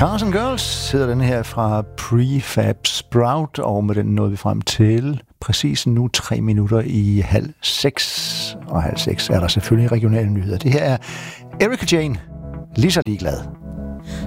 Cars and Girls hedder den her fra Prefab Sprout, og med den nåede vi frem til præcis nu 3 minutter i 5:30. Og 5:30 er der selvfølgelig regionale nyheder. Det her er Erika Jane, lige så ligeglad.